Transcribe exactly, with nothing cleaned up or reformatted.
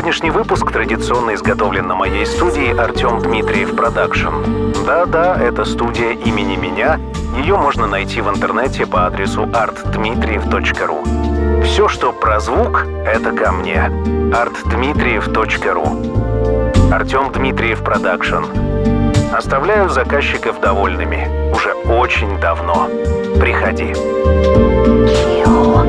Сегодняшний выпуск традиционно изготовлен на моей студии Артем Дмитриев Продакшн. Да-да, это студия имени меня. Ее можно найти в интернете по адресу арт дмитриев точка ру. Все, что про звук, это ко мне. арт дмитриев точка ру. Артем Дмитриев Продакшн. Оставляю заказчиков довольными. Уже очень давно. Приходи.